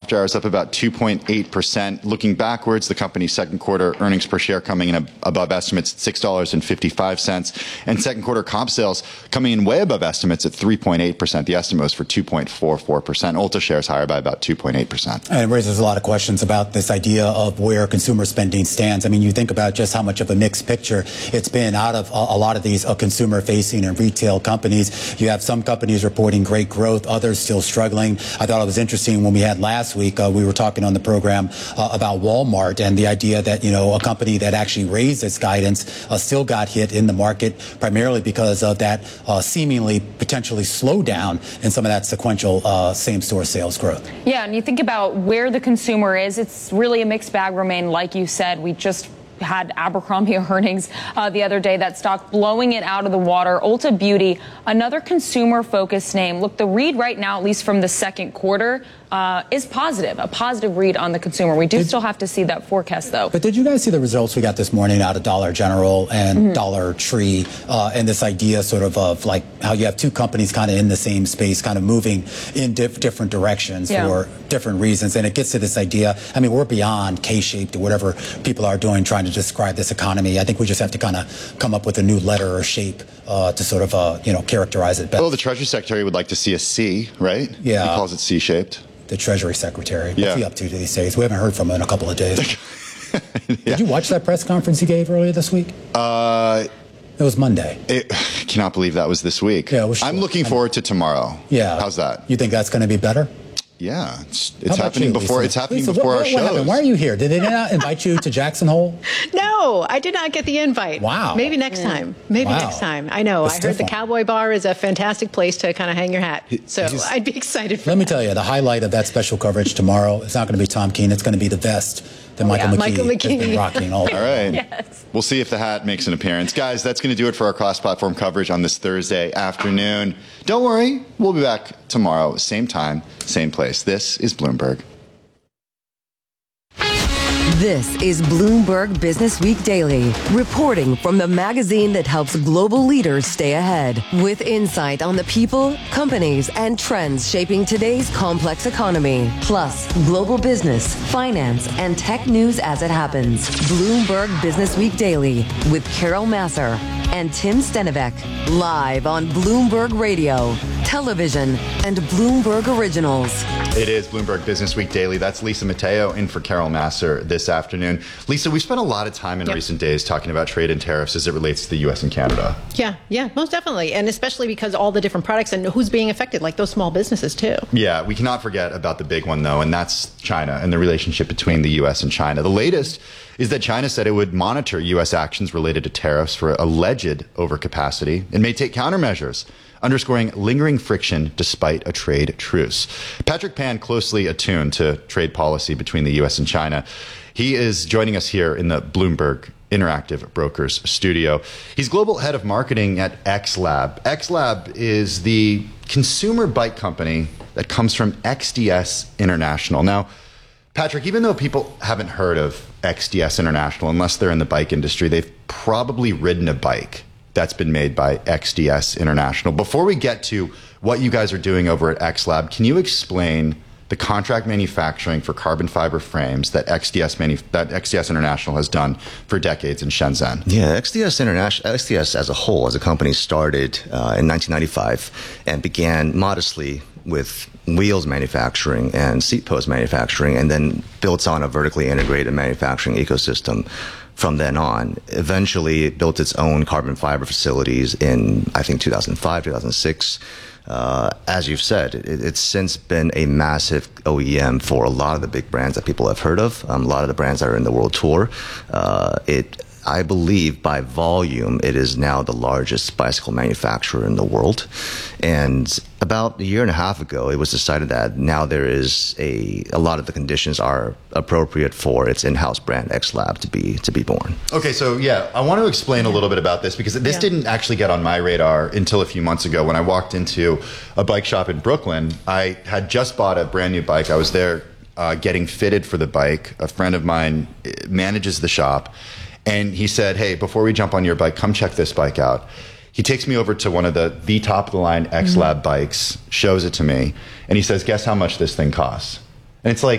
Software is up about 2.8%. Looking backwards, the company's second quarter earnings per share coming in above estimates at $6.55, and second quarter comp sales coming in way above estimates at 3.8%. The estimate was for 2.44%. Ulta shares higher by about 2.8%. And it raises a lot of questions about this idea of where consumer spending stands. I mean, you think about just how much of a mixed picture it's been out of a lot of these consumer-facing and retail companies. You have some companies reporting great growth, others still struggling. I thought it was interesting when we had last week, we were talking on the program about Walmart and the idea that, you know, a company that actually raised its guidance still got hit in the market, primarily because of that seemingly potentially slowdown in some of that sequential same-store sales growth. Yeah, and you think about where the consumer is, it's really a mixed bag, Romaine. Like you said, we just had Abercrombie earnings the other day, that stock blowing it out of the water. Ulta Beauty, another consumer-focused name. Look, the read right now, at least from the second quarter, is positive, a positive read on the consumer. We do still have to see that forecast, though. But did you guys see the results we got this morning out of Dollar General and Dollar Tree, and this idea sort of like how you have two companies kind of in the same space, kind of moving in different directions for different reasons. And it gets to this idea, I mean, we're beyond K-shaped or whatever people are doing trying to describe this economy. I think we just have to kind of come up with a new letter or shape to sort of, you know, characterize it better. Well, the Treasury Secretary would like to see a C, right? Yeah. He calls it C-shaped. The Treasury Secretary. What's he up to these days? We haven't heard from him in a couple of days. Did you watch that press conference he gave earlier this week? It was Monday. I cannot believe that was this week. Yeah, I'm looking forward to tomorrow. Yeah. How's that? You think that's going to be better? Yeah, it's happening before. It's happening before our shows. What happened? Why are you here? Did they not invite you to Jackson Hole? No, I did not get the invite. Wow. Maybe next time. Maybe next time. I know. I heard the Cowboy Bar is a fantastic place to kind of hang your hat. So I'd be excited for Let me tell you, the highlight of that special coverage tomorrow, it's not going to be Tom Keene. It's going to be the vest that Michael McKee has been rocking all right. Yes. We'll see if the hat makes an appearance. Guys, that's going to do it for our cross-platform coverage on this Thursday afternoon. Don't worry. We'll be back tomorrow, same time, same place. This is Bloomberg. This is Bloomberg Business Week Daily, reporting from the magazine that helps global leaders stay ahead, with insight on the people, companies, and trends shaping today's complex economy, plus global business, finance, and tech news as it happens. Bloomberg Business Week Daily with Carol Massar and Tim Stenivek, live on Bloomberg Radio, television, and Bloomberg Originals. It is Bloomberg Business Week Daily. That's Lisa Mateo in for Carol Massar this afternoon. Lisa, we've spent a lot of time in recent days talking about trade and tariffs as it relates to the U.S. and Canada. Yeah, most definitely. And especially because all the different products and who's being affected, like those small businesses, too. Yeah, we cannot forget about the big one, though, and that's China and the relationship between the U.S. and China. The latest is that China said it would monitor U.S. actions related to tariffs for alleged overcapacity and may take countermeasures, underscoring lingering friction despite a trade truce. Patrick Pan, closely attuned to trade policy between the U.S. and China. He is joining us here in the Bloomberg Interactive Brokers studio. He's global head of marketing at XLab. XLab is the consumer bike company that comes from XDS International. Now, Patrick, even though people haven't heard of XDS International, unless they're in the bike industry, they've probably ridden a bike that's been made by XDS International. Before we get to what you guys are doing over at XLab, can you explain the contract manufacturing for carbon fiber frames that XDS International has done for decades in Shenzhen? Yeah, XDS as a whole, as a company, started in 1995 and began modestly with wheels manufacturing and seat post manufacturing, and then built on a vertically integrated manufacturing ecosystem from then on. Eventually, it built its own carbon fiber facilities in, I think, 2005, 2006. As you've said, it's since been a massive OEM for a lot of the big brands that people have heard of, a lot of the brands that are in the world tour. I believe by volume, it is now the largest bicycle manufacturer in the world. And about a year and a half ago, it was decided that now there is a lot of the conditions are appropriate for its in-house brand XLab to be born. Okay, so yeah, I want to explain a little bit about this because this didn't actually get on my radar until a few months ago when I walked into a bike shop in Brooklyn. I had just bought a brand new bike. I was there getting fitted for the bike. A friend of mine manages the shop. And he said, hey, before we jump on your bike, come check this bike out. He takes me over to one of the top-of-the-line XLab bikes, shows it to me, and he says, guess how much this thing costs? And it's like,